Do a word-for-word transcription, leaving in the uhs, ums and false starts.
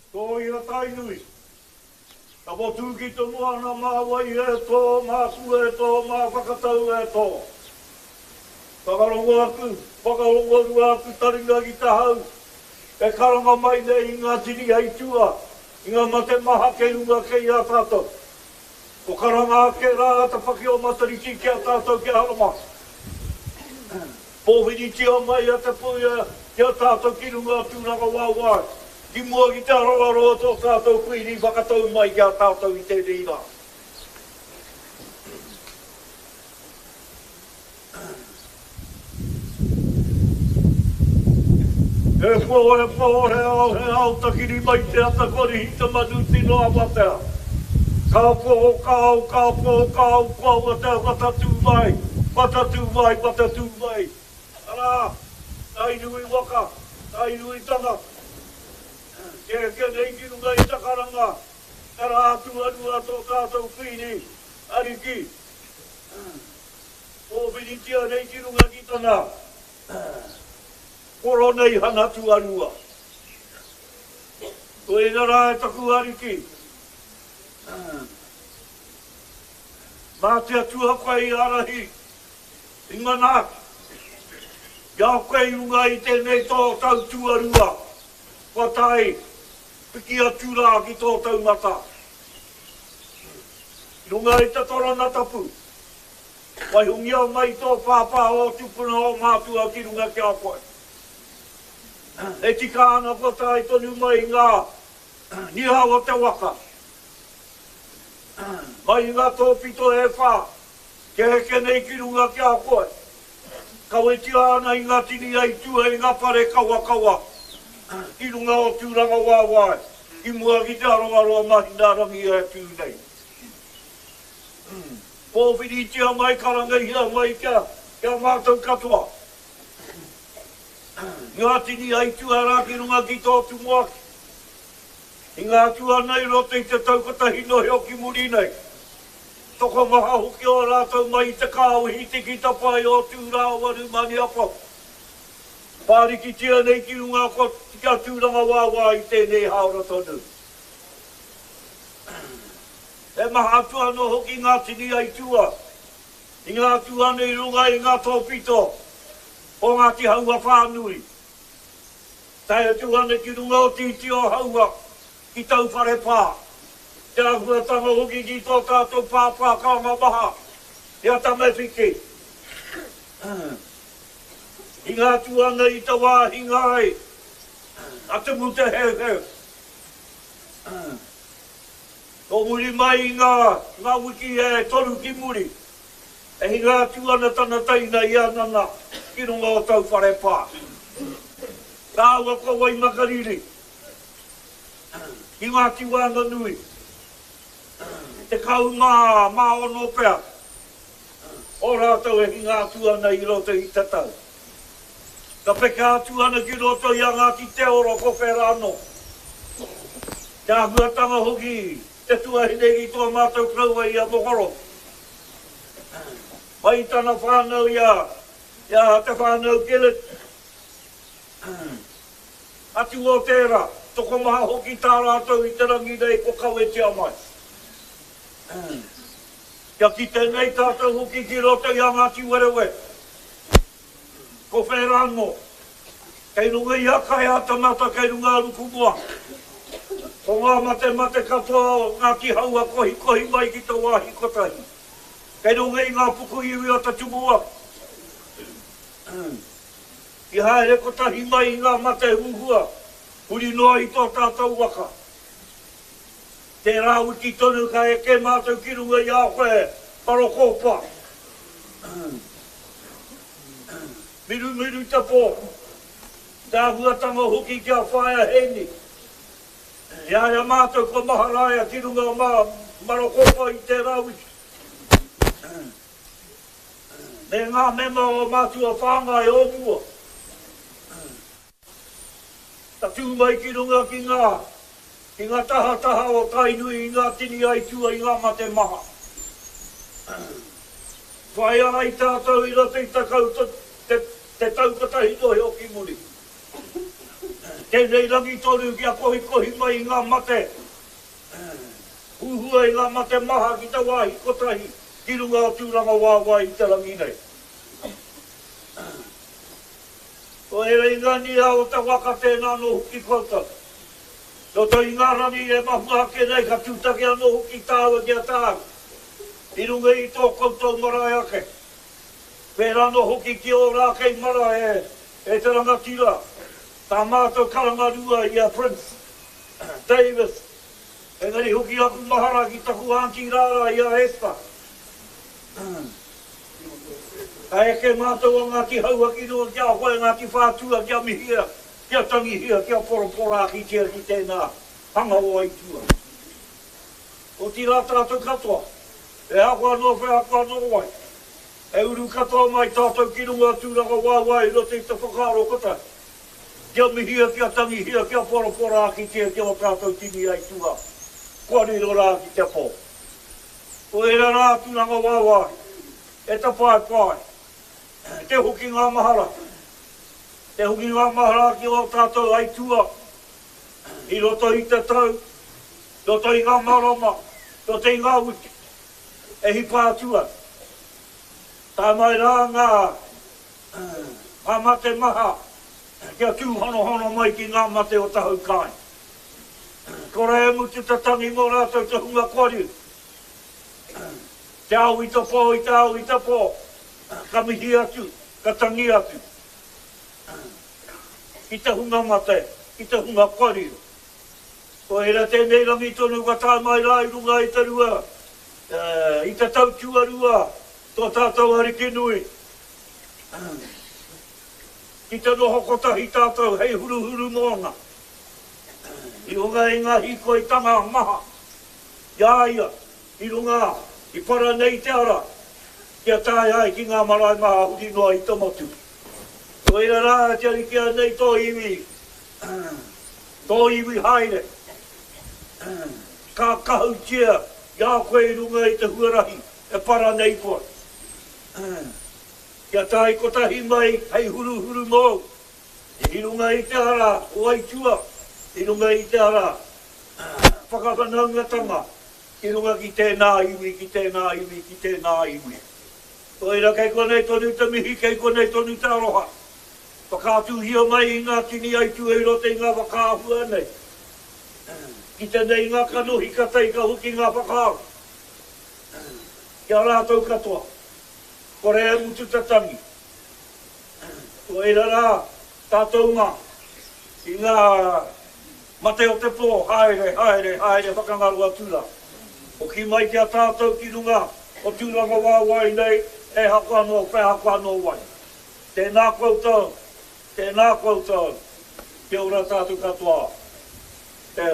Ko ia tainui. Ka mo tūki to moana mā wai e tō, mā ku e tō, mā whakatau e tō. Whakarongo aku, whakarongo rua aku taringa ki tahau. E karanga mai nei i ngā tini hei tua, i ngā mate maha ke runga ke ia tātou. Ko karanga ke rā ta whaki o matariki ki a tātou ki harama. Pōwhini tia mai a te puia ki a tātou ki runga tūranga wāwai. Ki mua ki te aroaroa tō tātou kuiri whakatau mai ki a tātou i te reira. E pō e pō he au he au takiri mai te ata kori hita manu tino a watea. Ka pō, ka au, ka pō, ka au, ka au, wata watatu mai. Watatu mai, watatu mai. Ara, tai nui waka, tai nui tanga. Ke ke nei ki runga i takaranga. Ara atu anua tō tātou whini, ariki. O whinitia nei ki runga ki tana. Koro nei hana tu anua. Ko e nara e taku ariki. Mā te atua koe i arahi. I mana. Ia koe i runga i tēnei tō tau tuarua. Kua tai. Piki atu rā ki tō tau mata. I runga i te torana tapu. Wai hungia mai tō pāpā o tupuna o mātua ki runga ki a koe. E tika ana kua tai tonu mai ngā niha o te waka. Mai ngā tō pito e whā. Ke heke nei ki runga ki a koe. Kau e tia ana i ngā tini ai tua i ngā pare kawa kawa. Ki runga o tūranga wāwai. Ki mua ki te aroaroa mahina rangi e tū nei. Pōwhiri tia mai karanga hia mai kia, kia mātou katoa. Ngā tini ai tua rā ki runga ki tō tumuaki. I ngā tua nei roto i te taukatahi no heo ki muri nei. Toko maha hoki o rātou mai te kāu hiti ki tapai o tūrā waru mani apa. Pāriki tia nei ki runga ko kia tūranga wāwā i tēnei haora tonu. E maha atua no hoki ngā tini ai tua. I ngā tua nei runga i ngā tōpito. O ngā ti haua whānui. Tai atua nei ki runga o titi o haua. Ki tau whare pā. Te ahuatanga hoki ki tō tātou pāpā kāma maha. Te atame whiki. I ngā tuanga i ta wāhinga ai. A te mute heu heu. Ko muri mai i ngā, ngā wiki e toru ki muri. E hi ngā tuana tana taina i anana. Ki runga o tau whare pā. Ka aua ko wai makariri. Ki ngā tiwanga nui. Te kau ngā mā ono pēr. O rātou e hi ngā tuana i roto i te tau. Ka peka tuana ki roto i a ngā ki te oro ko wherano. Te ahuatanga hoki, te tuahinegi tua mātou kraua i a mohoro. Mai tana whānau i a, i a te whānau Gillet. Atu o tērā. Toko maha hoki tā rātou i te rangi nei ko kau e tia mai. Kia ki tēnei tātou hoki ki roto i a Ngāti Werewe. Ko whērano. Kei runga i akai a tamata kei runga ruku mua. Ko ngā mate mate katoa o Ngāti Haua kohi kohi mai ki tō wāhi kotahi. Kei runga i ngā puku iwi o ta tumua. Ki haere kotahi mai i ngā mate huhua. Huri noa i tō tātou waka. Te rāu ki tonu ka e ke mātou ki runga i a koe parokopa. Miru miru te pō. Tā huatanga hoki kia whaia heni. Ia ia mātou ko maharaya ki runga o mā marokopa i te rāu. Me ngā mema o mātua whāngai o mua. Ta tū mai ki runga ki ngā, ki ngā taha taha o tainui i ngā tini ai tua i ngā mate maha. Whai ai tātou i roto i takau te, te taukatahi tohi o ki muri. Tēnei rangi tonu kia kohi kohi mai ngā mate. Huhua i ngā mate maha ki te wāhi kotahi. Ki runga o tūranga wāwai i te rangi nei. O e rei ngani a o te waka tēnā no huki kouta. No to i ngā rangi e mahua ke nei ka tūtake a no huki tāua kia tāu. I runga i tō koutou marae ake. Pērā no huki ki o rākei marae e, e te rangatira. Tā mātou karangarua i a Prince Davis. Engari huki aku mahara ki taku Auntie Rara i a Esther. Ka eke mātou o ngāti haua ki noa kia hoe ngāti whātua kia mihia, kia tangihia, kia poropora ki tia ki tēnā hanga o aitua. O tira tātou katoa, e hakoa no whea hakoa no wai. E uru katoa mai tātou ki runga tūranga wāwai rote i te whakaro kota. Kia mihia, kia tangihia, kia poropora ki tia kia o tātou tini aitua. Kōrero rā ki te pō. O e rā tūranga wāwai, e te pai pai. Te huki ngā mahara. Te huki ngā mahara ki o tātou aitua. I roto i te tau. Roto i ngā maroma. Roto i ngā wiki. E hi pātua. Tā mai rā ngā ngā mate maha. Kia tū hono hono mai ki ngā mate o tahau kai. Kore e mutu te tangi mō rātou te hunga koriu. Te au i te pō, i te au i te pō. Ka mihi atu, ka tangi atu. I te hunga mate, i te hunga koriu. Ko era tēnei rangi tonu ka tā mai rā i runga i te rua. Uh, I te tautua rua, tō tātou hariki nui. I te noho kotahi tātou hei huru huru mōnga. I runga i ngā hiko i tanga maha. Ia ia, i runga, i para nei te ara. Kia tāi ai ki ngā marae maha huri noa i te motu. Ko ira rā te ari kia nei tō iwi. Tō iwi haere. Ka kahu tia, ia koe i runga i te huarahi, e para nei koa. Kia tāi kotahi mai, hei huru huru mō. I runga i te ara, o aitua. I runga i te ara, whakawhanaungatanga. I runga ki tēnā iwi, ki tēnā iwi, ki tēnā iwi. Ko ira kei konei tonu te mihi, kei konei tonu te aroha. Whakātu hia mai i ngā tini aitu e rote i ngā whakāhua nei. Ki tēnei ngā kanohi katei ka huki ngā whakāru. Kia rātou katoa. Kore e mutu te tangi. Ko ira rā, tātou ngā. I ngā mate o te pō, haere, haere, haere, whakangarua tūra. O ki mai kia tātou ki runga, o tūranga wāwai nei, e hako anō, whai hako anō wai. Tēnā koutou, tēnā koutou, kia ora tātou katoa.